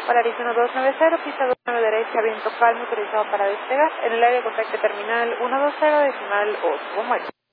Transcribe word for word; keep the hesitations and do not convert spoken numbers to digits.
Polaris uno dos nueve cero, pista dos nueve derecha, viento calmo, autorizado para despegar. En el área de contacto terminal uno dos cero, decimal ocho.